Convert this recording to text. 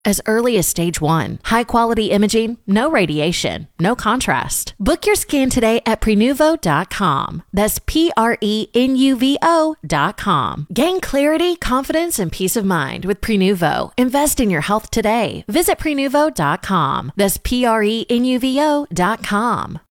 as early as stage 1. High-quality imaging, no radiation, no contrast. Book your scan today at Prenuvo.com. That's Prenuvo.com. Gain clarity, confidence, and peace of mind with Prenuvo. Invest in your health today. Visit Prenuvo.com. That's Prenuvo.com.